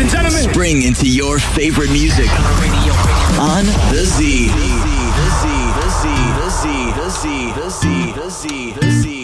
and gentlemen. Spring into your favorite music on The Z. The Z, the Z, the Z, the Z, the Z, the Z, the Z.